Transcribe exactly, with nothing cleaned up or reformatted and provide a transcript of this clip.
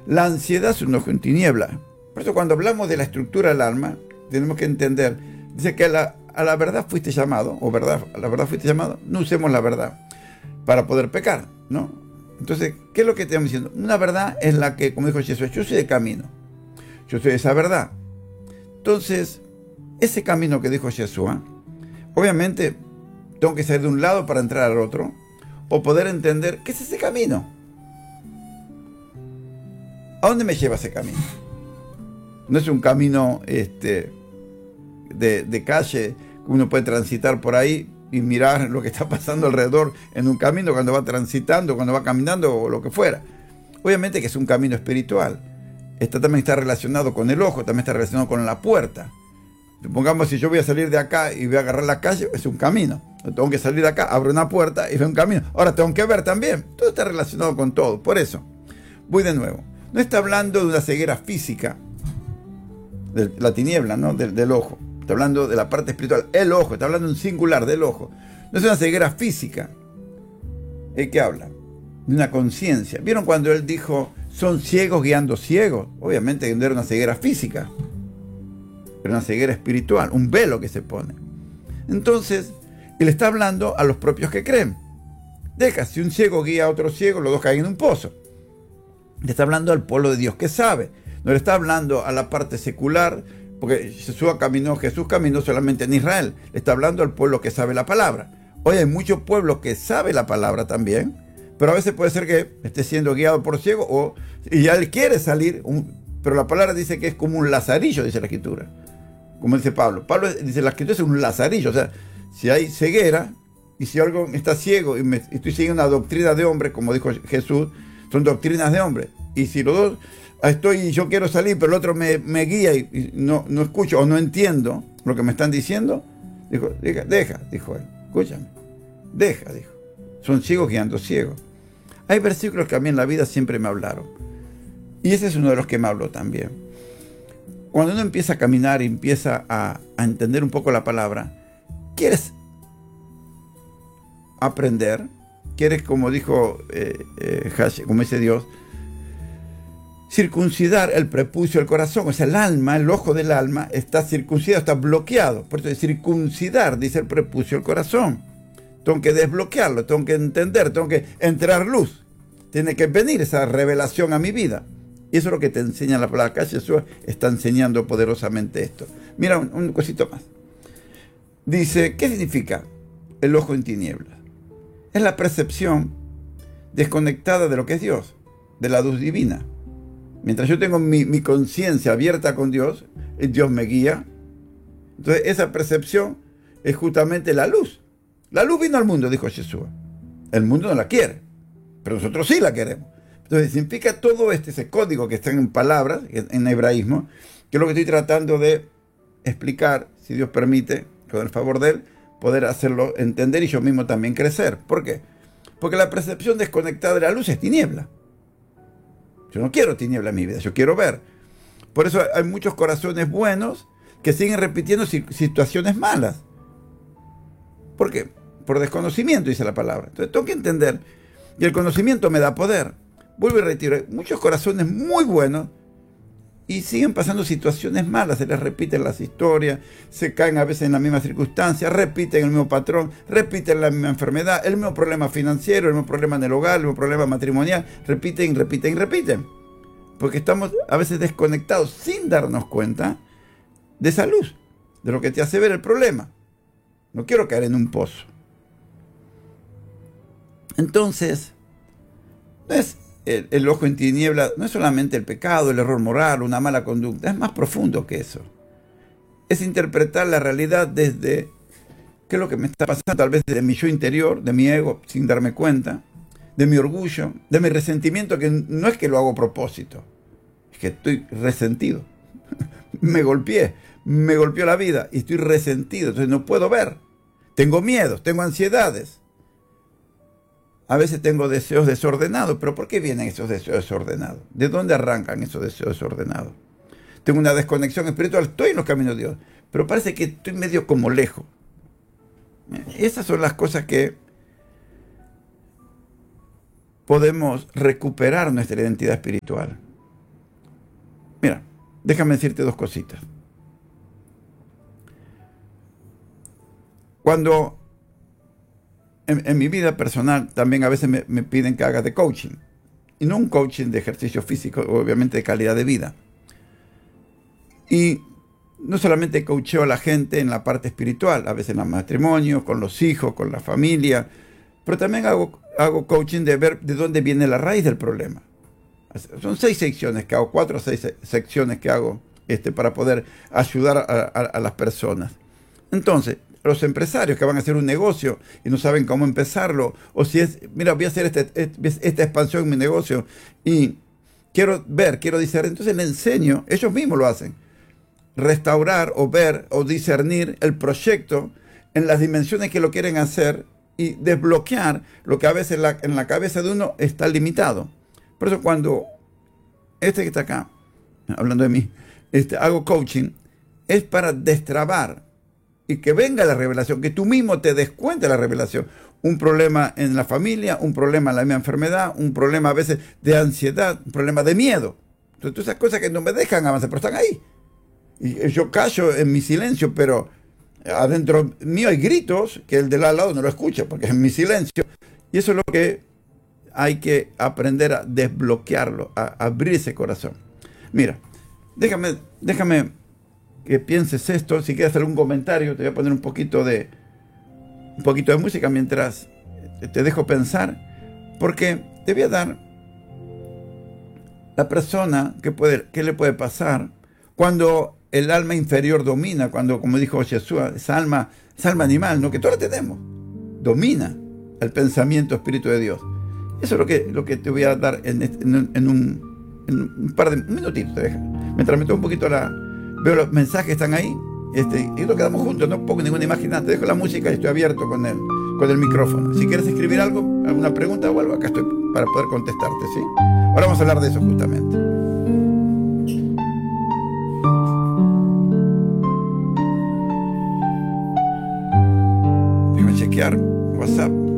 La ansiedad es un ojo en tiniebla. Por eso cuando hablamos de la estructura del alma, tenemos que entender, dice que a la, a la verdad fuiste llamado, o verdad, a la verdad fuiste llamado, no usemos la verdad para poder pecar, ¿no? Entonces, ¿qué es lo que estamos diciendo? Una verdad es la que, como dijo Jesús, yo soy el camino, yo soy esa verdad. Entonces, ese camino que dijo Jesús, ¿eh? Obviamente, tengo que salir de un lado para entrar al otro, o poder entender qué es ese camino. ¿A dónde me lleva ese camino? No es un camino este, de, de calle que uno puede transitar por ahí y mirar lo que está pasando alrededor en un camino cuando va transitando, cuando va caminando o lo que fuera. Obviamente que es un camino espiritual. Esto también está relacionado con el ojo, también está relacionado con la puerta. Supongamos si yo voy a salir de acá y voy a agarrar la calle, es un camino. Tengo que salir de acá, abro una puerta y veo un camino. Ahora tengo que ver también. Todo está relacionado con todo. Por eso, voy de nuevo. No está hablando de una ceguera física, de la tiniebla, ¿no? Del, del ojo. Está hablando de la parte espiritual. El ojo, está hablando en singular del ojo. No es una ceguera física. ¿De qué habla? De una conciencia. ¿Vieron cuando él dijo, son ciegos guiando ciegos? Obviamente no era una ceguera física, pero una ceguera espiritual, un velo que se pone. Entonces, él está hablando a los propios que creen. Deja, si un ciego guía a otro ciego, los dos caen en un pozo. Le está hablando al pueblo de Dios que sabe. No le está hablando a la parte secular, porque Jesús caminó, Jesús caminó solamente en Israel. Le está hablando al pueblo que sabe la palabra. Hoy hay muchos pueblos que saben la palabra también, pero a veces puede ser que esté siendo guiado por ciego o y ya él quiere salir, un, pero la palabra dice que es como un lazarillo, dice la Escritura. Como dice Pablo. Pablo dice, la Escritura es un lazarillo. O sea, si hay ceguera y si algo está ciego y me, estoy siguiendo una doctrina de hombre, como dijo Jesús, son doctrinas de hombre. Y si los dos estoy, yo quiero salir, pero el otro me, me guía y, y no, no escucho o no entiendo lo que me están diciendo, dijo, deja, deja, dijo él, escúchame, deja, dijo. Son ciegos guiando ciegos. Hay versículos que a mí en la vida siempre me hablaron. Y ese es uno de los que me habló también. Cuando uno empieza a caminar y empieza a, a entender un poco la palabra, ¿quieres aprender? ¿Quieres, como dijo eh, eh, Hashem, como dice Dios, circuncidar el prepucio del corazón? O sea, el alma, el ojo del alma está circuncidado, está bloqueado. Por eso circuncidar, dice el prepucio del corazón. Tengo que desbloquearlo, tengo que entender, tengo que entrar luz. Tiene que venir esa revelación a mi vida. Y eso es lo que te enseña la palabra. Acá Jesús está enseñando poderosamente esto. Mira, un, un cosito más. Dice, ¿qué significa el ojo en tinieblas? Es la percepción desconectada de lo que es Dios, de la luz divina. Mientras yo tengo mi, mi conciencia abierta con Dios, Dios me guía. Entonces esa percepción es justamente la luz. La luz vino al mundo, dijo Jesús. El mundo no la quiere, pero nosotros sí la queremos. Entonces significa todo este, ese código que está en palabras, en hebraísmo, que es lo que estoy tratando de explicar, si Dios permite, con el favor de Él, poder hacerlo entender y yo mismo también crecer. ¿Por qué? Porque la percepción desconectada de la luz es tiniebla. Yo no quiero tiniebla en mi vida, yo quiero ver. Por eso hay muchos corazones buenos que siguen repitiendo situaciones malas. ¿Por qué? Por desconocimiento, dice la palabra. Entonces tengo que entender, y el conocimiento me da poder. Vuelvo y retiro, hay muchos corazones muy buenos y siguen pasando situaciones malas, se les repiten las historias, se caen a veces en las mismas circunstancias, repiten el mismo patrón, repiten la misma enfermedad, el mismo problema financiero, el mismo problema en el hogar, el mismo problema matrimonial, repiten, repiten, repiten. Porque estamos a veces desconectados sin darnos cuenta de esa luz, de lo que te hace ver el problema. No quiero caer en un pozo. Entonces, no es el, el ojo en tiniebla, no es solamente el pecado, el error moral, una mala conducta, es más profundo que eso. Es interpretar la realidad desde qué es lo que me está pasando, tal vez de mi yo interior, de mi ego, sin darme cuenta, de mi orgullo, de mi resentimiento, que no es que lo hago a propósito, es que estoy resentido. Me golpeé, me golpeó la vida y estoy resentido, entonces no puedo ver. Tengo miedos, tengo ansiedades. A veces tengo deseos desordenados, pero ¿por qué vienen esos deseos desordenados? ¿De dónde arrancan esos deseos desordenados? Tengo una desconexión espiritual, estoy en los caminos de Dios, pero parece que estoy medio como lejos. Esas son las cosas que podemos recuperar nuestra identidad espiritual. Mira, déjame decirte dos cositas. Cuando en, en mi vida personal también a veces me, me piden que haga de coaching. Y no un coaching de ejercicio físico, obviamente de calidad de vida. Y no solamente coacheo a la gente en la parte espiritual, a veces en el matrimonio, con los hijos, con la familia, pero también hago, hago coaching de ver de dónde viene la raíz del problema. Son seis secciones que hago, cuatro o seis secciones que hago este, para poder ayudar a, a, a las personas. Entonces, los empresarios que van a hacer un negocio y no saben cómo empezarlo, o si es, mira, voy a hacer este, este, esta expansión en mi negocio y quiero ver, quiero discernir, entonces les enseño, ellos mismos lo hacen, restaurar o ver o discernir el proyecto en las dimensiones que lo quieren hacer y desbloquear lo que a veces en la, en la cabeza de uno está limitado. Por eso cuando este que está acá, hablando de mí, este, hago coaching, es para destrabar y que venga la revelación, que tú mismo te des cuenta de la revelación. Un problema en la familia, un problema en la misma enfermedad, un problema a veces de ansiedad, un problema de miedo. Entonces, todas esas cosas que no me dejan avanzar, pero están ahí. Y yo callo en mi silencio, pero adentro mío hay gritos que el del al lado no lo escucha, porque es en mi silencio. Y eso es lo que hay que aprender a desbloquearlo, a abrir ese corazón. Mira, déjame, déjame que pienses esto. Si quieres hacer un comentario, te voy a poner un poquito de, un poquito de música mientras te dejo pensar, porque te voy a dar la persona que, puede, que le puede pasar cuando el alma inferior domina, cuando, como dijo Jesús, esa alma, esa alma animal, ¿no? Que todos la tenemos, domina el pensamiento espíritu de Dios. Eso es lo que, lo que te voy a dar en, en, en, un, en un par de minutitos. Te deja. Mientras me tomo un poquito la... Veo los mensajes que están ahí este, y nos quedamos juntos, no pongo ninguna imagen, te dejo la música y estoy abierto con el, con el micrófono. Si quieres escribir algo, alguna pregunta o algo, acá estoy para poder contestarte, ¿sí? Ahora vamos a hablar de eso justamente. Déjame chequear WhatsApp.